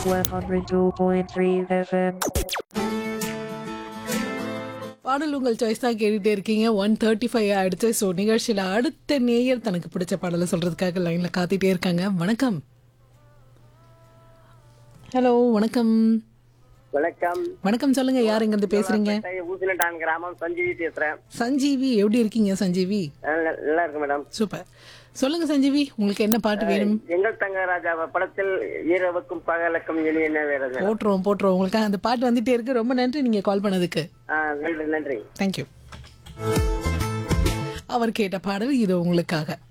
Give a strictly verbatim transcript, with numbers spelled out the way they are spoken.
one oh two point three F M. பாடல் உங்கள் choice தான் கேட்டுட்டே இருக்கீங்க. ஒன் தேர்ட்டி ஃபைவ் ஆயிடுச்சு. ஸோ நிகழ்ச்சியில் அடுத்த நேயர் தனக்கு பிடிச்ச பாடலை சொல்றதுக்காக லைன்ல காத்துட்டே இருக்காங்க. வணக்கம். ஹலோ வணக்கம். வணக்கம். வணக்கம் சொல்லுங்க, யார் எங்க இருந்து பேசுறீங்க? ஊசிலட்டான் கிராமம் சஞ்சீவி பேசுறேன். சஞ்சீவி, எப்படி இருக்கீங்க சஞ்சீவி? நல்ல- நல்லா இருக்கு மேடம். சூப்பர். சொல்லுங்க சஞ்சீவி, உங்களுக்கு என்ன பாட்டு வேணும்? எங்கள் தங்க ராஜா படத்தில் இரவுக்கும் பகலுக்கும் இனி என்ன வேற போட்டுருவோம் போட்டுருவோம் உங்களுக்காக அந்த பாட்டு வந்துட்டே இருக்கு. ரொம்ப நன்றி நீங்க கால் பண்ணதுக்கு. நன்றி நன்றி. தேங்க்யூ. அவர் கேட்ட பாடல் இது உங்களுக்காக.